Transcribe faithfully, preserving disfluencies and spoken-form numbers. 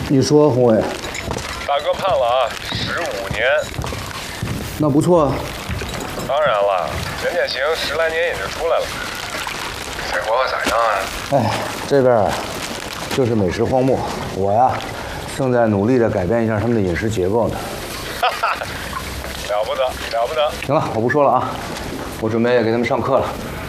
你说，宏伟。 大哥判了啊，十五年。 那不错啊。 当然了，减减刑，十来年也就出来了。再活活咋样啊？ 哎，这边就是美食荒漠，我呀，正在努力的改变一下他们的饮食结构呢。 哈哈，了不得，了不得。 行了，我不说了啊，我准备给他们上课了。